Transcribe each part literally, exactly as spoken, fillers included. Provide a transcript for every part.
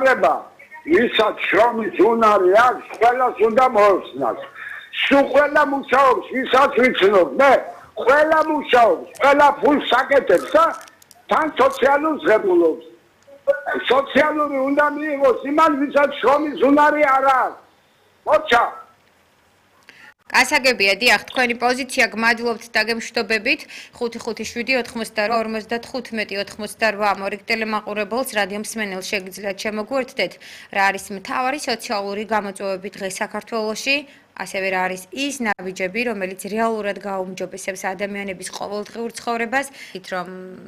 ეხმარება ვისაც შრომის უნარი აქვს, ყველას უნდა მოეხსნას. სულ ყველა მუშაობს, ვისაც ვიცნობ, მე ყველა მუშაობს, ყველა ფულს აკეთებს და თან სოციალურს ღებულობს. სოციალური უნდა მიიღოს იმან, ვისაც შრომის უნარი არ აქვს. მოჩა გასაგებია, დიახ, თქვენი პოზიცია გმადლობთ დაგემშვიდობებით. ხუთი ხუთი შვიდი ოთხმოცდაორ ორმოცდათხუთმეტი ოთხმოცდაორვა მორიგ ტელემაყურებელს რადიო მსმენელს შეგიძლიათ შემოგვერთდეთ, რა არის მთავარი სოციალური გამოწვევები დღეს საქართველოში, ასევე რა არის ის ნაბიჯები, რომელიც რეალურად გააუმჯობესებს ადამიანების ყოველდღიურ ცხოვრებას, რომ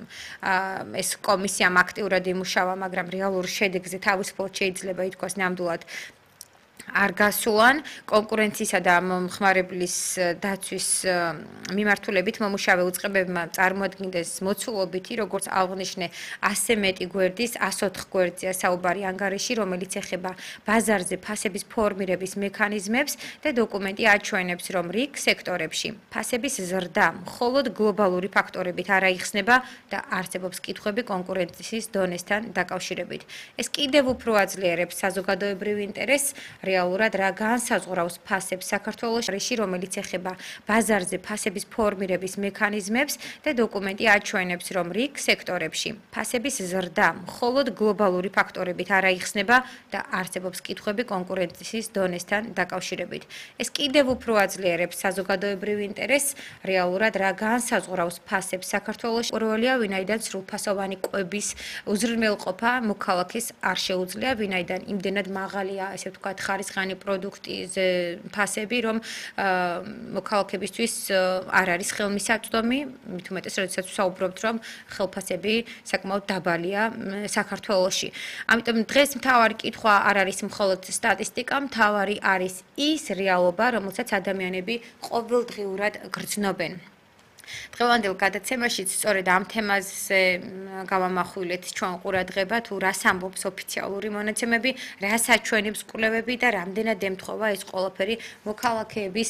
ეს კომისიამ აქტიურად იმუშავა, მაგრამ რეალურ შედეგზე თავისუფლად შეიძლება ითქვას ნამდვილად არ გასულან კონკურენციისა და მომხმარებლის დაცვის მიმართულებით მომუშავე უწყებებმა წარმოადგინეს მოცულობითი, როგორც აღნიშნე, ასე მეტი გვერდის, ასი ოთხ გვერდზეა საუბარი ანგარიში, რომელიც ეხება ბაზარზე ფასების ფორმირების მექანიზმებს და დოკუმენტი აჩვენებს, რომ რიგ სექტორებში ფასების ზრდა მხოლოდ გლობალური ფაქტორებით არ აიხსნება და არსებობს კითხვები კონკურენციის დონესთან დაკავშირებით. ეს კიდევ უფრო აძლიერებს საზოგადოებრივ ინტერესს რეალურად რა განსაზღვრავს ფასებს საქართველოში, რომელიც ეხება ბაზარზე ფასების ფორმირების მექანიზმებს და დოკუმენტი აჩვენებს, რომ რიგ სექტორებში ფასების ზრდა მხოლოდ გლობალური ფაქტორებით არ აიხსნება და არსებობს კითხვები კონკურენციის დონესთან დაკავშირებით. ეს კიდევ უფრო აძლიერებს საზოგადოებრივ ინტერესს რეალურად რა განსაზღვრავს ფასებს საქართველოში. პირველია, ვინაიდან სრულფასოვანი კვების უზრუნველყოფა მოქალაქეს არ შეუძლია, ვინაიდან იმდენად მაღალია, ესე ვთქვათ, ხარისხიანი პროდუქტის ფასები, რომ მოქალაქეებისთვის არ არის ხელმისაწვდომი, მით უმეტეს, როდესაც ვსაუბრობთ, რომ ხელფასები საკმაოდ დაბალია საქართველოში. ამიტომ დღეს მთავარი კითხვა არ არის მხოლოდ სტატისტიკა, მთავარი არის ის რეალობა, რომელსაც ადამიანები ყოველდღიურად გრძნობენ. დღევანდელ გადაცემაშიც სწორედ ამ თემაზე გავამახვილეთ ჩვენ ყურადღება, თუ რას ამბობს ოფიციალური მონაცემები, რას აჩვენებს კვლევები და რამდენად ემთხვევა ეს ყველაფერი მოქალაქეების